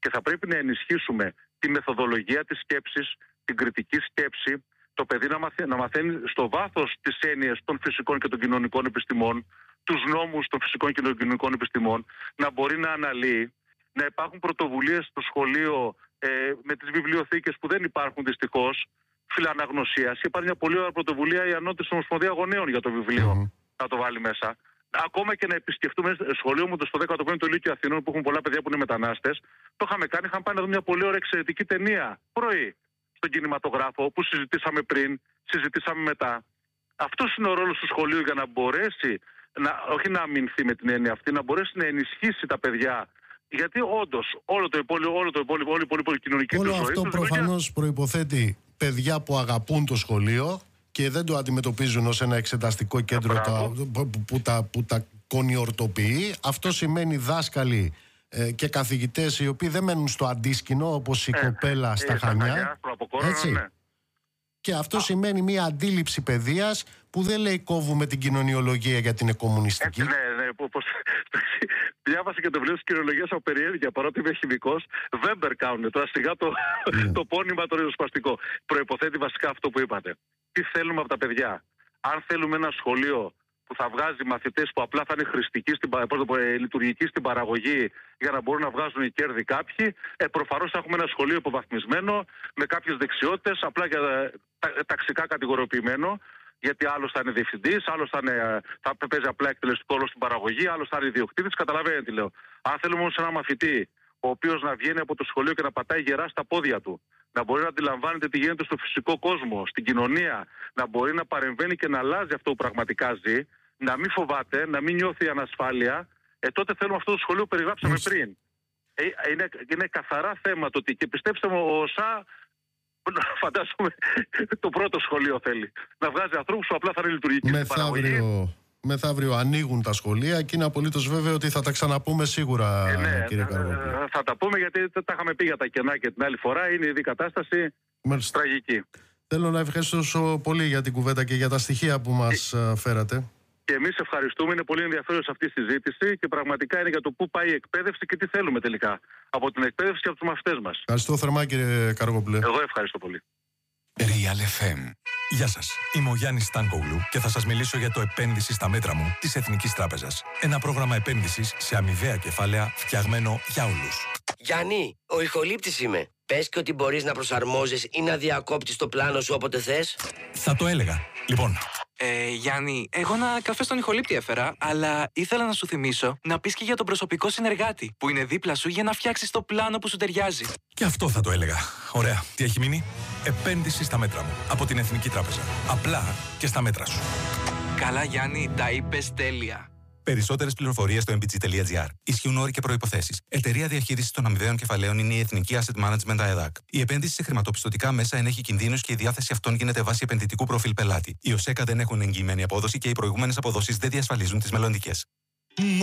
Και θα πρέπει να ενισχύσουμε τη μεθοδολογία της σκέψης, την κριτική σκέψη, το παιδί να μαθαίνει στο βάθος τις έννοιες των φυσικών και των κοινωνικών επιστημών, τους νόμους των φυσικών και των κοινωνικών επιστημών, να μπορεί να αναλύει, να υπάρχουν πρωτοβουλίες στο σχολείο με τις βιβλιοθήκες που δεν υπάρχουν δυστυχώς, φιλαναγνωσίας. Υπάρχει μια πολύ ωραία πρωτοβουλία η Ανώτατη Ομοσπονδία Γονέων για το βιβλίο, να το βάλει μέσα. Ακόμα και να επισκεφτούμε σχολείο μου στο 15ο Λύκειο Αθηνών που έχουν πολλά παιδιά που είναι μετανάστες. Το είχαμε κάνει, είχαμε πάει να δούμε μια πολύ ωραία εξαιρετική ταινία πρωί στον κινηματογράφο που συζητήσαμε πριν, συζητήσαμε μετά. Αυτός είναι ο ρόλος του σχολείου για να μπορέσει, όχι να αμυνθεί με την έννοια αυτή, να μπορέσει να ενισχύσει τα παιδιά. Γιατί όντως όλη η υπόλοιπη κοινωνική του ζωή. Όλο αυτό προφανώς προϋποθέτει παιδιά που αγαπούν το σχολείο και δεν το αντιμετωπίζουν ως ένα εξεταστικό κέντρο που τα κονιορτοποιεί. Αυτό σημαίνει δάσκαλοι και καθηγητές οι οποίοι δεν μένουν στο αντίσκηνο όπως η κοπέλα στα Χανιά. Έτσι. Ναι. Και αυτό σημαίνει μια αντίληψη παιδείας που δεν λέει κόβουμε την κοινωνιολογία για την κομμουνιστική. Ναι. Διάβασα και το βιβλίο της κοινωνιολογίας από περιέργεια, παρότι είμαι χημικός. Βέμπερ κάνουν τώρα σιγά το πόνημα το ριζοσπαστικό. Προϋποθέτει βασικά αυτό που είπατε. Τι θέλουμε από τα παιδιά. Αν θέλουμε ένα σχολείο που θα βγάζει μαθητές που απλά θα είναι χρηστικοί, λειτουργικοί στην παραγωγή για να μπορούν να βγάζουν κέρδη κάποιοι, προφανώς θα έχουμε ένα σχολείο υποβαθμισμένο με κάποιες δεξιότητες, απλά για ταξικά κατηγοροποιημένο. Γιατί άλλος θα είναι διευθυντής, άλλος θα παίζει απλά εκτελεστικό ρόλο στην παραγωγή, άλλος θα είναι ιδιοκτήτης. Καταλαβαίνετε τι λέω. Αν θέλουμε όμως ένα μαθητή, ο οποίος να βγαίνει από το σχολείο και να πατάει γερά στα πόδια του, να μπορεί να αντιλαμβάνεται τι γίνεται στο φυσικό κόσμο, στην κοινωνία, να μπορεί να παρεμβαίνει και να αλλάζει αυτό που πραγματικά ζει, να μην φοβάται, να μην νιώθει ανασφάλεια, τότε θέλουμε αυτό το σχολείο που περιγράψαμε πριν. Είναι καθαρά θέμα το ότι, και πιστέψτε μου, ο ΩΣΑ. Φαντάζομαι το πρώτο σχολείο θέλει. Να βγάζει ανθρώπους που απλά θα είναι λειτουργικοί στην παραγωγή. Μεθαύριο ανοίγουν τα σχολεία και είναι απολύτως βέβαιο ότι θα τα ξαναπούμε σίγουρα, κύριε Καραγόπουλε. Θα τα πούμε γιατί τα είχαμε πει για τα κενά και την άλλη φορά. Είναι ήδη η κατάσταση τραγική. Θέλω να ευχαριστήσω πολύ για την κουβέντα και για τα στοιχεία που μας φέρατε. Και εμείς ευχαριστούμε. Είναι πολύ ενδιαφέρουσα αυτή η συζήτηση και πραγματικά είναι για το πού πάει η εκπαίδευση και τι θέλουμε τελικά από την εκπαίδευση και από τους μαθητές μας. Ευχαριστώ θερμά, κύριε Καραγόπουλε. Εγώ ευχαριστώ πολύ. Real FM. Γεια σας, είμαι ο Γιάννης Στάνκογλου και θα σας μιλήσω για το επένδυση στα μέτρα μου της Εθνικής Τράπεζας. Ένα πρόγραμμα επένδυσης σε αμοιβαία κεφάλαια φτιαγμένο για όλους. Γιάννη, ο ηχολήπτης είμαι. Πες και ότι μπορείς να προσαρμόζεις ή να διακόπτεις το πλάνο σου όποτε θες. Θα το έλεγα. Λοιπόν. Γιάννη, εγώ ένα καφέ στον ηχολήπτη έφερα, αλλά ήθελα να σου θυμίσω να πεις και για τον προσωπικό συνεργάτη που είναι δίπλα σου για να φτιάξεις το πλάνο που σου ταιριάζει. Και αυτό θα το έλεγα. Ωραία. Τι έχει μείνει? Επένδυση στα μέτρα μου. Από την Εθνική Τράπεζα. Απλά και στα μέτρα σου. Καλά, Γιάννη, τα είπες τέλεια. Περισσότερες πληροφορίες στο mbg.gr. Ισχύουν όροι και προϋποθέσεις. Εταιρεία διαχείρισης των αμοιβαίων κεφαλαίων είναι η Εθνική Asset Management ΑΕΔΑΚ. Η επένδυση σε χρηματοπιστωτικά μέσα ενέχει κινδύνους και η διάθεση αυτών γίνεται βάσει επενδυτικού προφίλ πελάτη. Οι ΟΣΕΚΑ δεν έχουν εγγυημένη απόδοση και οι προηγούμενες αποδόσεις δεν διασφαλίζουν τις μελλοντικές.